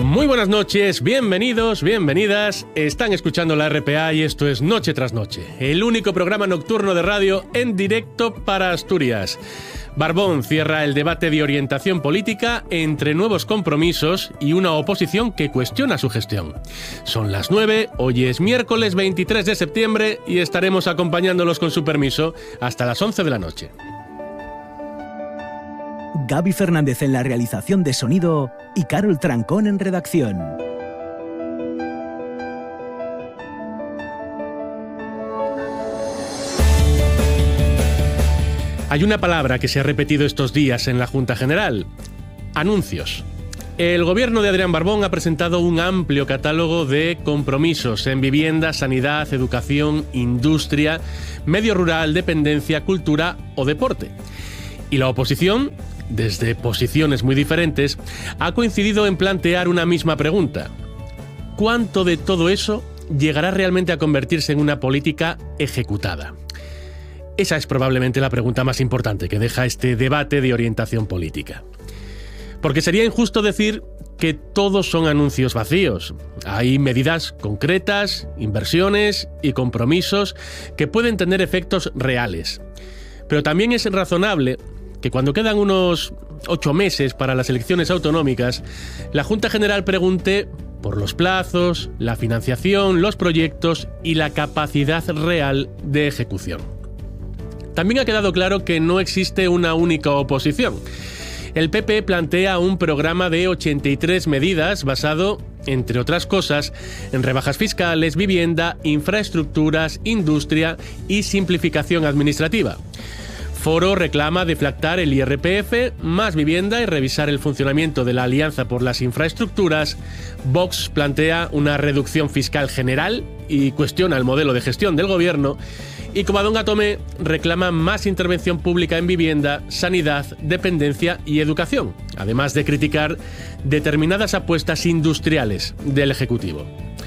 Muy buenas noches, bienvenidos, bienvenidas. Están escuchando la RPA y esto es Noche tras Noche, el único programa nocturno de radio en directo para Asturias. Barbón cierra el debate de orientación política entre nuevos compromisos y una oposición que cuestiona su gestión. Son las 9, hoy es miércoles 23 de septiembre y estaremos acompañándolos con su permiso hasta las 11 de la noche. Gaby Fernández en la realización de sonido y Carol Trancón en redacción. Hay una palabra que se ha repetido estos días en la Junta General: anuncios. El gobierno de Adrián Barbón ha presentado un amplio catálogo de compromisos en vivienda, sanidad, educación, industria, medio rural, dependencia, cultura o deporte. Y la oposición, desde posiciones muy diferentes, ha coincidido en plantear una misma pregunta: ¿cuánto de todo eso llegará realmente a convertirse en una política ejecutada? Esa es probablemente la pregunta más importante que deja este debate de orientación política. Porque sería injusto decir que todos son anuncios vacíos. Hay medidas concretas, inversiones y compromisos que pueden tener efectos reales. Pero también es razonable que cuando quedan unos 8 meses para las elecciones autonómicas, la Junta General pregunte por los plazos, la financiación, los proyectos y la capacidad real de ejecución. También ha quedado claro que no existe una única oposición. El PP plantea un programa de 83 medidas basado, entre otras cosas, en rebajas fiscales, vivienda, infraestructuras, industria y simplificación administrativa. Foro reclama deflactar el IRPF, más vivienda y revisar el funcionamiento de la Alianza por las Infraestructuras. Vox plantea una reducción fiscal general y cuestiona el modelo de gestión del gobierno. Y Covadonga Tomé reclama más intervención pública en vivienda, sanidad, dependencia y educación, además de criticar determinadas apuestas industriales del Ejecutivo.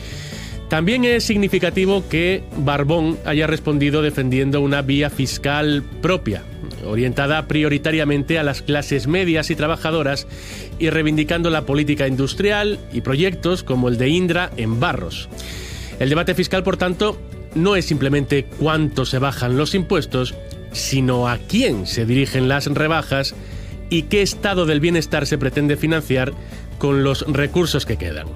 También es significativo que Barbón haya respondido defendiendo una vía fiscal propia, orientada prioritariamente a las clases medias y trabajadoras, y reivindicando la política industrial y proyectos como el de Indra en Barros. El debate fiscal, por tanto, no es simplemente cuánto se bajan los impuestos, sino a quién se dirigen las rebajas y qué estado del bienestar se pretende financiar con los recursos que quedan.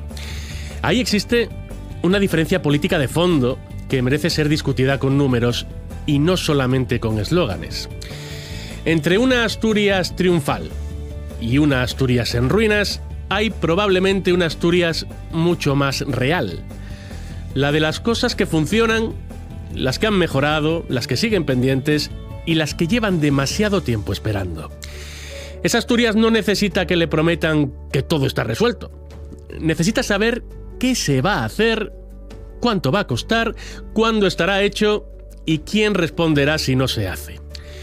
Ahí existe una diferencia política de fondo que merece ser discutida con números y no solamente con eslóganes. Entre una Asturias triunfal y una Asturias en ruinas, hay probablemente una Asturias mucho más real. La de las cosas que funcionan, las que han mejorado, las que siguen pendientes y las que llevan demasiado tiempo esperando. Esa Asturias no necesita que le prometan que todo está resuelto. Necesita saber qué se va a hacer, cuánto va a costar, cuándo estará hecho y quién responderá si no se hace.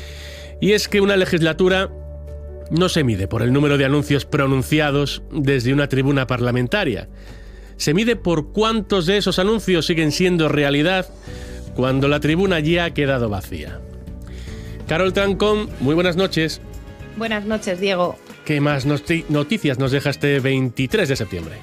Y es que una legislatura no se mide por el número de anuncios pronunciados desde una tribuna parlamentaria. Se mide por cuántos de esos anuncios siguen siendo realidad cuando la tribuna ya ha quedado vacía. Carol Trancón, muy buenas noches. Buenas noches, Diego. ¿Qué más noticias nos deja este 23 de septiembre?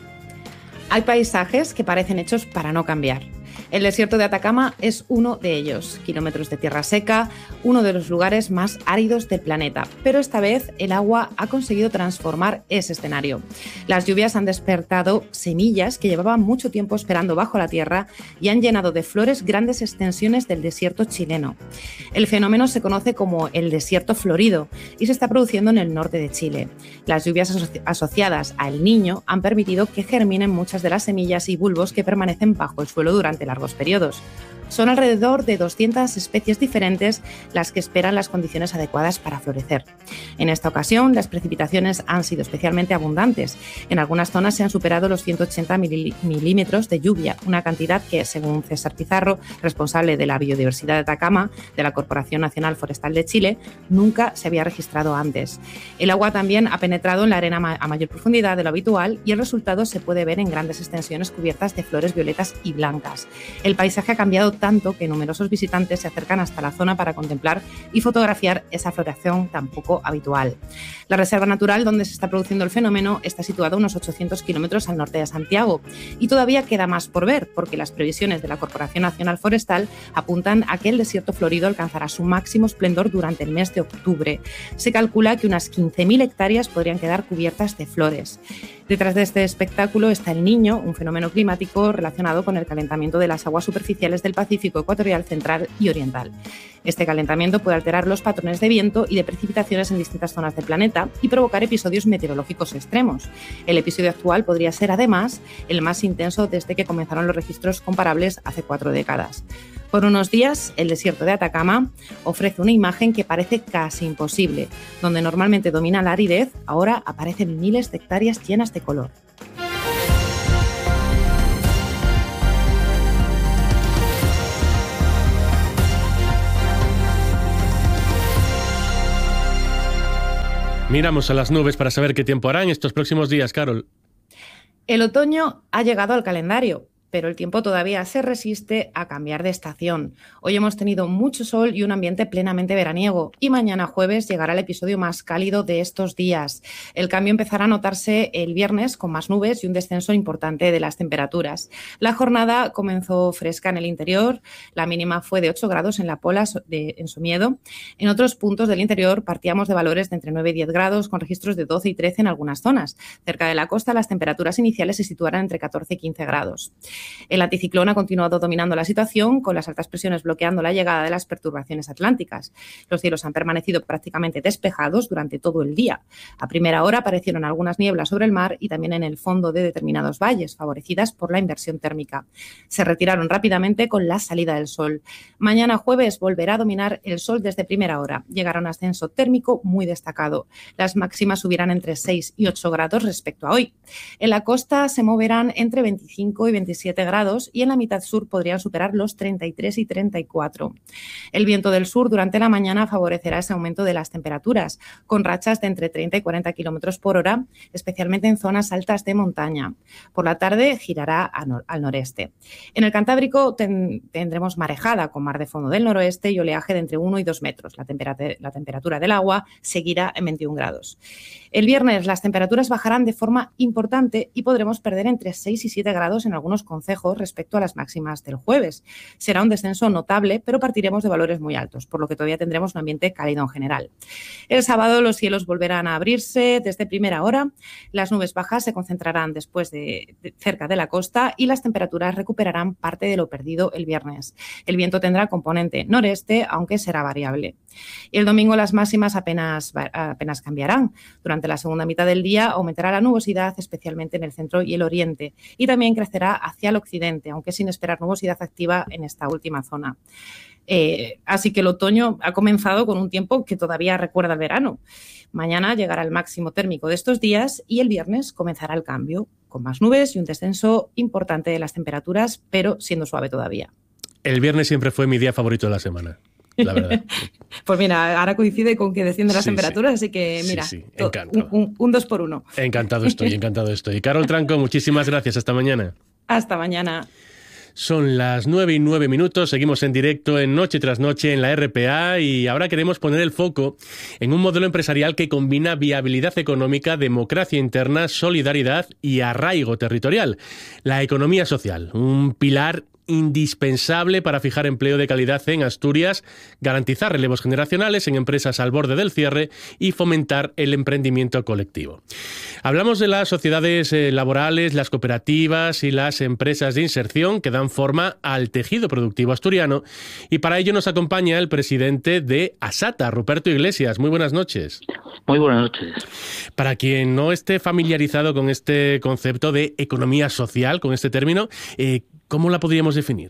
Hay paisajes que parecen hechos para no cambiar. El desierto de Atacama es uno de ellos. Kilómetros de tierra seca, uno de los lugares más áridos del planeta. Pero esta vez el agua ha conseguido transformar ese escenario. Las lluvias han despertado semillas que llevaban mucho tiempo esperando bajo la tierra y han llenado de flores grandes extensiones del desierto chileno. El fenómeno se conoce como el desierto florido y se está produciendo en el norte de Chile. Las lluvias asociadas al Niño han permitido que germinen muchas de las semillas y bulbos que permanecen bajo el suelo durante largos periodos. Son alrededor de 200 especies diferentes las que esperan las condiciones adecuadas para florecer. En esta ocasión, las precipitaciones han sido especialmente abundantes. En algunas zonas se han superado los 180 milímetros de lluvia, una cantidad que, según César Pizarro, responsable de la biodiversidad de Atacama, de la Corporación Nacional Forestal de Chile, nunca se había registrado antes. El agua también ha penetrado en la arena a mayor profundidad de lo habitual y el resultado se puede ver en grandes extensiones cubiertas de flores violetas y blancas. El paisaje ha cambiado tanto que numerosos visitantes se acercan hasta la zona para contemplar y fotografiar esa floración tan poco habitual. La reserva natural donde se está produciendo el fenómeno está situada a unos 800 kilómetros al norte de Santiago y todavía queda más por ver porque las previsiones de la Corporación Nacional Forestal apuntan a que el desierto florido alcanzará su máximo esplendor durante el mes de octubre. Se calcula que unas 15.000 hectáreas podrían quedar cubiertas de flores. Detrás de este espectáculo está el Niño, un fenómeno climático relacionado con el calentamiento de las aguas superficiales del Pacífico ecuatorial, central y oriental. Este calentamiento puede alterar los patrones de viento y de precipitaciones en distintas zonas del planeta y provocar episodios meteorológicos extremos. El episodio actual podría ser, además, el más intenso desde que comenzaron los registros comparables hace 4 décadas. Por unos días, el desierto de Atacama ofrece una imagen que parece casi imposible. Donde normalmente domina la aridez, ahora aparecen miles de hectáreas llenas de color. Miramos a las nubes para saber qué tiempo harán estos próximos días, Carol. El otoño ha llegado al calendario, pero el tiempo todavía se resiste a cambiar de estación. Hoy hemos tenido mucho sol y un ambiente plenamente veraniego, y mañana jueves llegará el episodio más cálido de estos días. El cambio empezará a notarse el viernes con más nubes y un descenso importante de las temperaturas. La jornada comenzó fresca en el interior, la mínima fue de 8 grados en La Pola, en Somiedo. En otros puntos del interior partíamos de valores de entre 9 y 10 grados, con registros de 12 y 13 en algunas zonas. Cerca de la costa las temperaturas iniciales se situarán entre 14 y 15 grados. El anticiclón ha continuado dominando la situación, con las altas presiones bloqueando la llegada de las perturbaciones atlánticas. Los cielos han permanecido prácticamente despejados durante todo el día. A primera hora aparecieron algunas nieblas sobre el mar y también en el fondo de determinados valles, favorecidas por la inversión térmica. Se retiraron rápidamente con la salida del sol. Mañana jueves volverá a dominar el sol desde primera hora. Llegará un ascenso térmico muy destacado. Las máximas subirán entre 6 y 8 grados respecto a hoy. En la costa se moverán entre 25 y 27 grados y en la mitad sur podrían superar los 33 y 34. El viento del sur durante la mañana favorecerá ese aumento de las temperaturas, con rachas de entre 30 y 40 kilómetros por hora, especialmente en zonas altas de montaña. Por la tarde girará al noreste. En el Cantábrico tendremos marejada con mar de fondo del noroeste y oleaje de entre 1 y 2 metros. La temperatura del agua seguirá en 21 grados. El viernes las temperaturas bajarán de forma importante y podremos perder entre 6 y 7 grados en algunos concejos respecto a las máximas del jueves. Será un descenso notable, pero partiremos de valores muy altos, por lo que todavía tendremos un ambiente cálido en general. El sábado los cielos volverán a abrirse desde primera hora, las nubes bajas se concentrarán después cerca de la costa y las temperaturas recuperarán parte de lo perdido el viernes. El viento tendrá componente noreste, aunque será variable. Y el domingo las máximas apenas cambiarán. Durante la segunda mitad del día aumentará la nubosidad, especialmente en el centro y el oriente, y también crecerá hacia el occidente, aunque sin esperar nubosidad activa en esta última zona. Así que el otoño ha comenzado con un tiempo que todavía recuerda el verano. Mañana llegará el máximo térmico de estos días y el viernes comenzará el cambio, con más nubes y un descenso importante de las temperaturas, pero siendo suave todavía. El viernes siempre fue mi día favorito de la semana, la verdad. Pues mira, ahora coincide con que descienden las temperaturas, así que mira, un 2 por 1. Encantado estoy. Carol Tranco, muchísimas gracias. Hasta mañana. Hasta mañana. Son las 9:09, seguimos en directo en Noche tras Noche en la RPA y ahora queremos poner el foco en un modelo empresarial que combina viabilidad económica, democracia interna, solidaridad y arraigo territorial. La economía social, un pilar indispensable para fijar empleo de calidad en Asturias, garantizar relevos generacionales en empresas al borde del cierre y fomentar el emprendimiento colectivo. Hablamos de las sociedades laborales, las cooperativas y las empresas de inserción que dan forma al tejido productivo asturiano y para ello nos acompaña el presidente de ASATA, Ruperto Iglesias. Muy buenas noches. Muy buenas noches. Para quien no esté familiarizado con este concepto de economía social, con este término, ¿cómo la podríamos definir?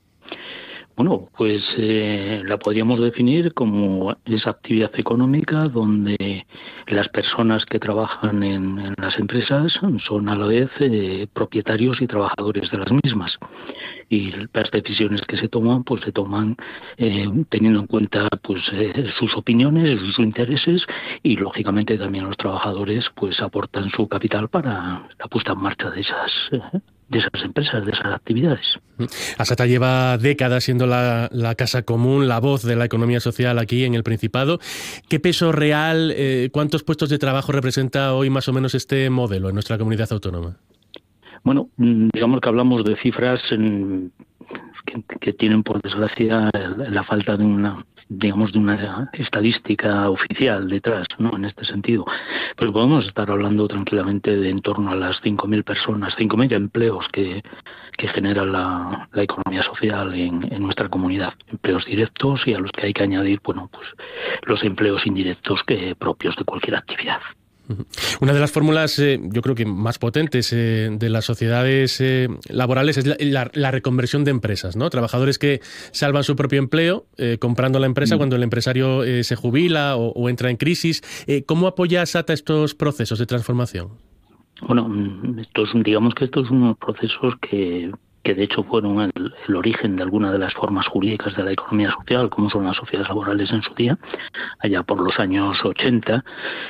Bueno, pues la podríamos definir como esa actividad económica donde las personas que trabajan en las empresas son a la vez propietarios y trabajadores de las mismas. Y las decisiones que se toman, pues se toman teniendo en cuenta pues sus opiniones, sus intereses y lógicamente también los trabajadores pues aportan su capital para la puesta en marcha de esas empresas, de esas actividades. Asata lleva décadas siendo la casa común, la voz de la economía social aquí en el Principado. ¿Qué peso real, cuántos puestos de trabajo representa hoy más o menos este modelo en nuestra comunidad autónoma? Bueno, digamos que hablamos de cifras que tienen, por desgracia, la falta de una estadística oficial detrás, ¿no? En este sentido. Pero podemos estar hablando tranquilamente de en torno a las 5.000 personas, 5.000 empleos que genera la economía social en nuestra comunidad. Empleos directos y a los que hay que añadir, pues los empleos indirectos propios de cualquier actividad. Una de las fórmulas, yo creo que más potentes de las sociedades laborales es la reconversión de empresas, ¿no? Trabajadores que salvan su propio empleo comprando la empresa cuando el empresario se jubila o entra en crisis. ¿Cómo apoya Asata estos procesos de transformación? Bueno, digamos que estos son unos procesos que de hecho fueron el origen de alguna de las formas jurídicas de la economía social, como son las sociedades laborales en su día, allá por los años 80,